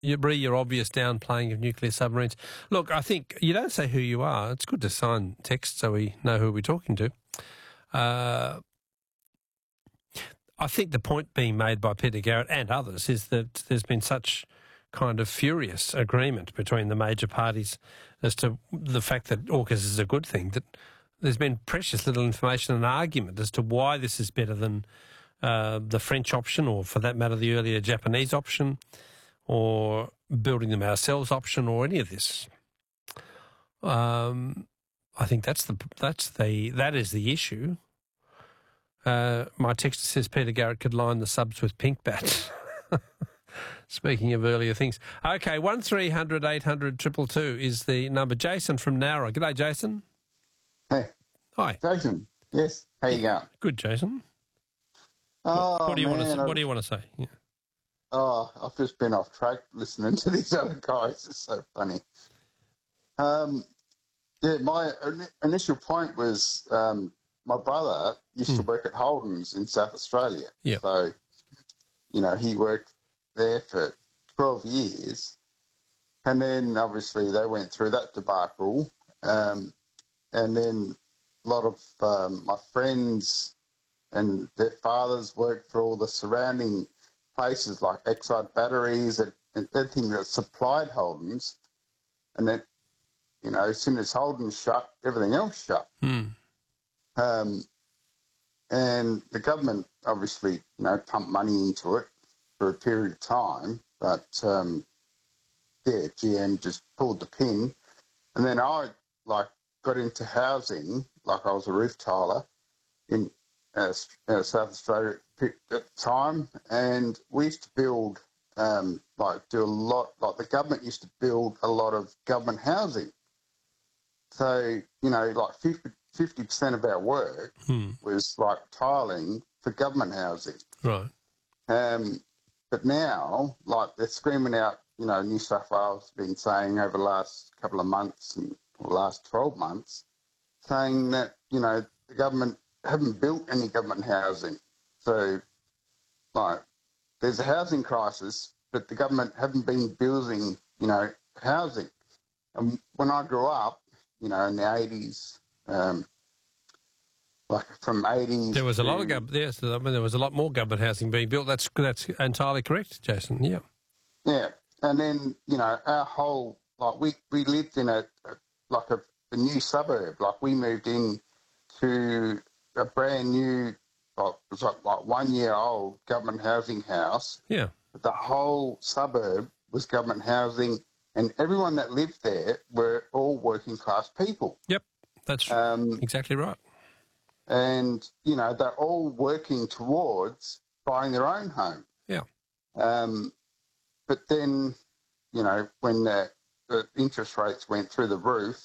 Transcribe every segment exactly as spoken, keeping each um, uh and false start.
you re your obvious downplaying of nuclear submarines. Look, I think you don't say who you are. It's good to sign text so we know who we're talking to. Uh, I think the point being made by Peter Garrett and others is that there's been such kind of furious agreement between the major parties as to the fact that AUKUS is a good thing, that there's been precious little information and argument as to why this is better than uh, the French option, or for that matter the earlier Japanese option, or building them ourselves option, or any of this. Um, I think that's the that's the that is the issue. Uh, my texter says Peter Garrett could line the subs with pink bats. Speaking of earlier things. Okay, one three hundred eight hundred two two two is the number. Jason from Nowra. G'day, Jason. Hey. Hi. Jason. Yes. How you going? Good, Jason. Oh, what, what do you man, want to I've, What do you want to say? Yeah. Oh, I've just been off track listening to these other guys. It's so funny. Um, yeah, my initial point was um, my brother used mm. to work at Holden's in South Australia. Yeah. So, you know, he worked there for twelve years, and then obviously they went through that debacle, um, and then a lot of um, my friends and their fathers worked for all the surrounding places like Exide Batteries and, and everything that supplied Holden's, and then, you know, as soon as Holden's shut, everything else shut. Mm. Um, and the government obviously, you know, pumped money into it for a period of time, but um, yeah, G M just pulled the pin, and then I like got into housing, like I was a roof tiler in uh, uh, South Australia at the time, and we used to build, um, like do a lot, like the government used to build a lot of government housing. So, you know, like fifty percent of our work hmm. was like tiling for government housing. Right. Um, but now, like they're screaming out, you know, New South Wales has been saying over the last couple of months and or the last twelve months, saying that, you know, the government haven't built any government housing. So, like, there's a housing crisis, but the government haven't been building, you know, housing. And when I grew up, you know, in the eighties, um, like from eighties... There was to, a lot of government, yes, I mean, there was a lot more government housing being built. That's that's entirely correct, Jason, yeah. Yeah, and then, you know, our whole, like, we, we lived in a, a like a, a new suburb. Like, we moved in to a brand new, like, it was like, like one year old government housing house. Yeah. But the whole suburb was government housing, and everyone that lived there were all working class people. Yep, that's um, exactly right. And, you know, they're all working towards buying their own home. Yeah. Um, but then, you know, when the, the interest rates went through the roof,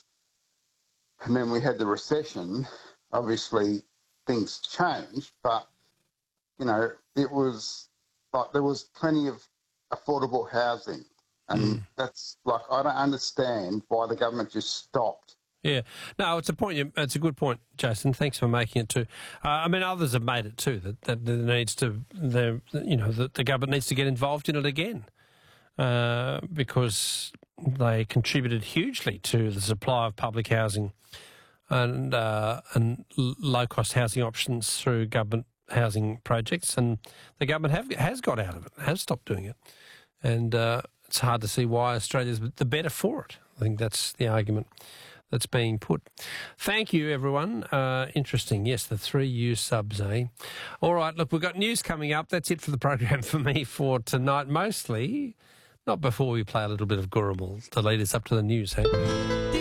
and then we had the recession, obviously things changed, but, you know, it was like there was plenty of affordable housing. And mm. that's like, I don't understand why the government just stopped. Yeah. No, it's a point. You, it's a good point, Jason. Thanks for making it too. Uh, I mean, others have made it too, that, that there needs to, the, you know, that the government needs to get involved in it again uh, because they contributed hugely to the supply of public housing and uh, and low-cost housing options through government housing projects, and the government have, has got out of it, has stopped doing it. And uh, it's hard to see why Australia's the better for it. I think that's the argument that's being put. Thank you, everyone. Uh, interesting. Yes, the three U subs, eh? All right, look, we've got news coming up. That's it for the program for me for tonight, mostly. Not before we play a little bit of Gurumul to lead us up to the news, hey?